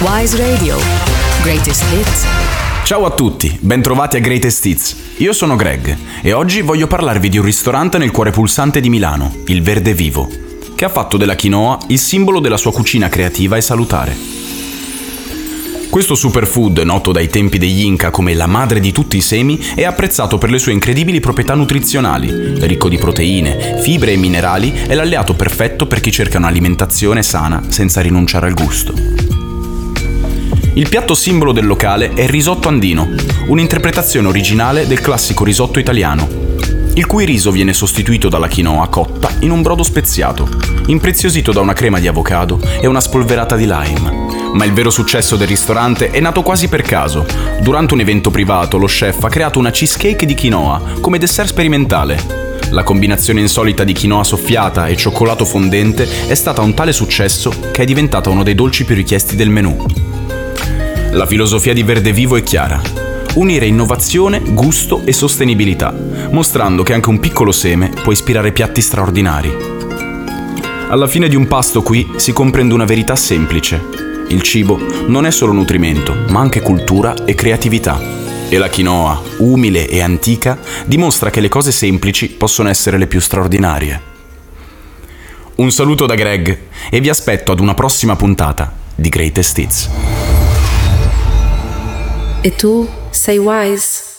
Wise Radio. Greatest Hits. Ciao a tutti, bentrovati a Greatest Hits. Io sono Greg e oggi voglio parlarvi di un ristorante nel cuore pulsante di Milano, il Verde Vivo, che ha fatto della quinoa il simbolo della sua cucina creativa e salutare. Questo superfood, noto dai tempi degli Inca come la madre di tutti i semi, è apprezzato per le sue incredibili proprietà nutrizionali. Ricco di proteine, fibre e minerali, è l'alleato perfetto per chi cerca un'alimentazione sana senza rinunciare al gusto. Il piatto simbolo del locale è il risotto andino, un'interpretazione originale del classico risotto italiano, il cui riso viene sostituito dalla quinoa cotta in un brodo speziato, impreziosito da una crema di avocado e una spolverata di lime. Ma il vero successo del ristorante è nato quasi per caso. Durante un evento privato, lo chef ha creato una cheesecake di quinoa come dessert sperimentale. La combinazione insolita di quinoa soffiata e cioccolato fondente è stata un tale successo che è diventata uno dei dolci più richiesti del menù. La filosofia di Verde Vivo è chiara: unire innovazione, gusto e sostenibilità, mostrando che anche un piccolo seme può ispirare piatti straordinari. Alla fine di un pasto qui si comprende una verità semplice: il cibo non è solo nutrimento, ma anche cultura e creatività. E la quinoa, umile e antica, dimostra che le cose semplici possono essere le più straordinarie. Un saluto da Greg e vi aspetto ad una prossima puntata di Greatest Hits. E tu sei wise?